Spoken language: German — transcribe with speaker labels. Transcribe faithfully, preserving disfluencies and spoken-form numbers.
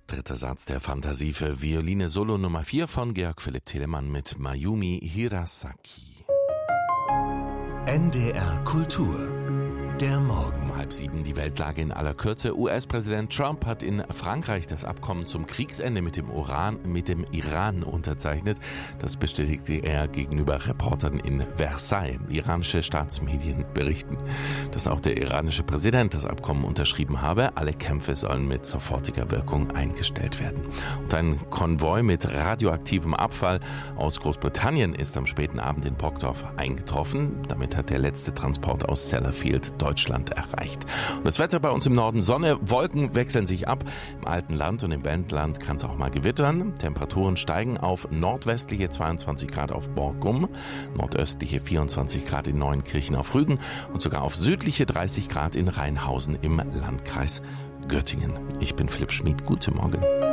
Speaker 1: Dritter Satz der Fantasie für Violine Solo Nummer vier von Georg Philipp Telemann mit Mayumi Hirasaki.
Speaker 2: N D R Kultur. Der Morgen.
Speaker 1: Um halb sieben die Weltlage in aller Kürze. U S-Präsident Trump hat in Frankreich das Abkommen zum Kriegsende mit dem, Uran, mit dem Iran unterzeichnet. Das bestätigte er gegenüber Reportern in Versailles. Iranische Staatsmedien berichten, dass auch der iranische Präsident das Abkommen unterschrieben habe. Alle Kämpfe sollen mit sofortiger Wirkung eingestellt werden. Und ein Konvoi mit radioaktivem Abfall aus Großbritannien ist am späten Abend in Brockdorf eingetroffen. Damit hat der letzte Transport aus Sellafield Deutschland erreicht. Und das Wetter bei uns im Norden: Sonne, Wolken wechseln sich ab. Im alten Land und im Wendland kann es auch mal gewittern. Temperaturen steigen auf nordwestliche zweiundzwanzig Grad auf Borkum, nordöstliche vierundzwanzig Grad in Neuenkirchen auf Rügen und sogar auf südliche dreißig Grad in Rheinhausen im Landkreis Göttingen. Ich bin Philipp Schmid. Guten Morgen.